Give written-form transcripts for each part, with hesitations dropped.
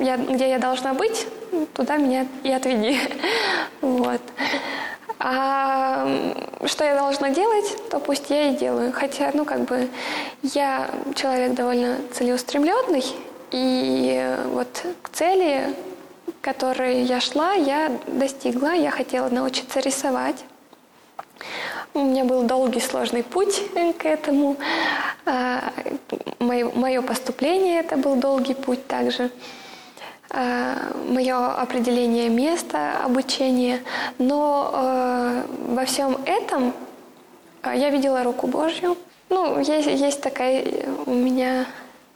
где я должна быть, туда меня и отведи. Вот. А что я должна делать, то пусть я и делаю. Хотя, я человек довольно целеустремленный, и вот к цели, к которой я шла, я достигла. Я хотела научиться рисовать. У меня был долгий, сложный путь к этому. Мое поступление – это был долгий путь также. Мое определение места обучения. Но во всем этом я видела руку Божью. Есть такая у меня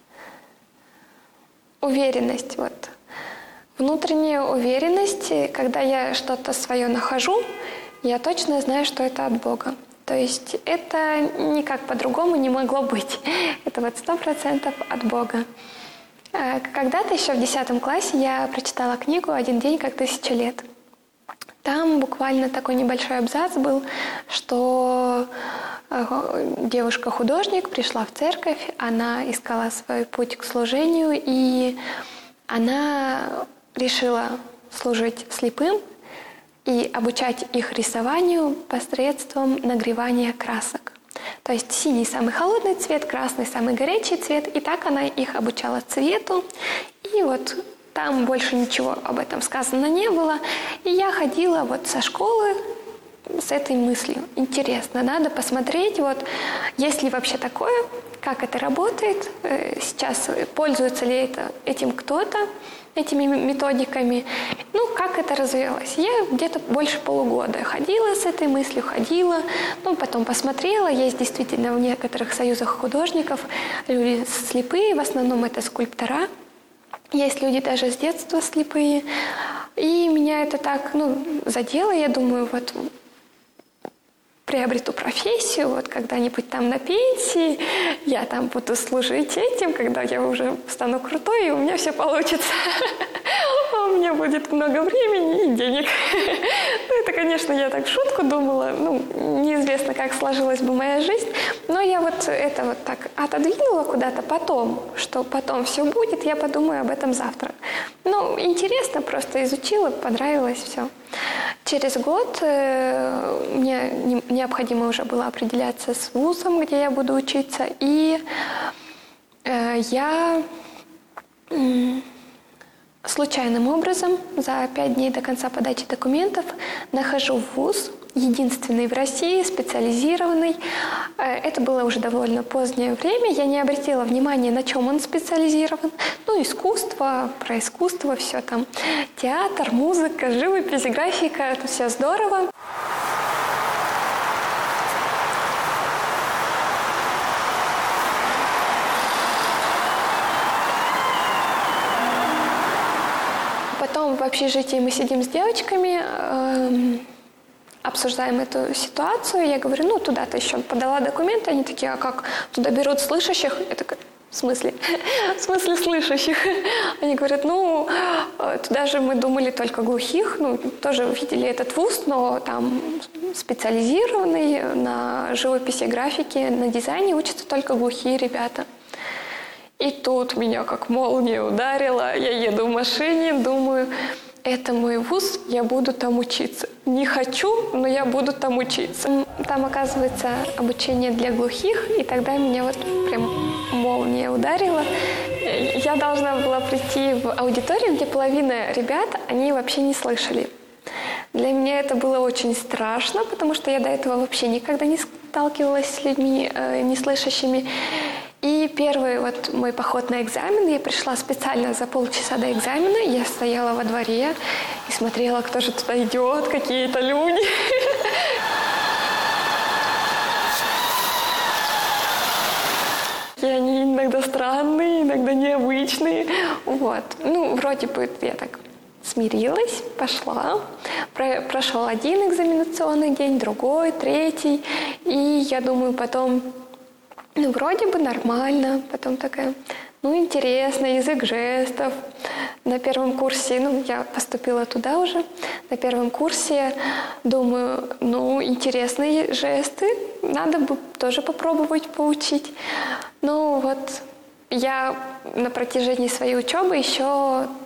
уверенность. Внутренняя уверенность, когда я что-то свое нахожу, я точно знаю, что это от Бога. То есть это никак по-другому не могло быть. Это 100% от Бога. Когда-то еще в 10 классе я прочитала книгу «Один день, как 1000 лет». Там буквально такой небольшой абзац был, что девушка-художник пришла в церковь, она искала свой путь к служению, и она решила служить слепым и обучать их рисованию посредством нагревания красок. То есть синий – самый холодный цвет, красный – самый горячий цвет. И так она их обучала цвету. И там больше ничего об этом сказано не было. И я ходила со школы с этой мыслью. Интересно, надо посмотреть, есть ли вообще такое, как это работает, сейчас пользуется ли этим кто-то, этими методиками, как это развивалось. Я где-то больше полугода ходила с этой мыслью, потом посмотрела, есть действительно в некоторых союзах художников люди слепые, в основном это скульптора, есть люди даже с детства слепые, и меня это так, задело, я думаю, приобрету профессию, когда-нибудь там на пенсии, я там буду служить этим, когда я уже стану крутой, и у меня все получится. У меня будет много времени и денег. Это, конечно, я так в шутку думала, неизвестно, как сложилась бы моя жизнь, но я это так отодвинула куда-то потом, что потом все будет, я подумаю об этом завтра. Интересно, просто изучила, понравилось все. Через год мне необходимо уже было определяться с вузом, где я буду учиться, и я случайным образом за 5 дней до конца подачи документов нахожу вуз, единственный в России, специализированный. Это было уже довольно позднее время, я не обратила внимания, на чем он специализирован. Искусство, про искусство, все там, театр, музыка, живопись, графика, это все здорово. Потом в общежитии мы сидим с девочками, обсуждаем эту ситуацию. Я говорю, туда-то еще подала документы. Они такие, а как, туда берут слышащих? Я такая, в смысле? В смысле слышащих? Они говорят, туда же мы думали только глухих. Тоже видели этот вуз, но там специализированный на живописи, графике, на дизайне учатся только глухие ребята. И тут меня как молния ударила. Я еду в машине, думаю, это мой вуз, я буду там учиться. Не хочу, но я буду там учиться. Там, оказывается, обучение для глухих, и тогда меня прям молния ударила. Я должна была прийти в аудиторию, где половина ребят, они вообще не слышали. Для меня это было очень страшно, потому что я до этого вообще никогда не сталкивалась с людьми неслышащими. И первый мой поход на экзамен, я пришла специально за полчаса до экзамена, я стояла во дворе и смотрела, кто же туда идет, какие-то люди. И они иногда странные, иногда необычные. Вроде бы я так смирилась, пошла. Прошел один экзаменационный день, другой, третий. И я думаю, потом... вроде бы нормально. Потом такая, интересно, язык жестов. На первом курсе, я поступила туда уже. На первом курсе думаю, интересные жесты. Надо бы тоже попробовать поучить. Я на протяжении своей учебы еще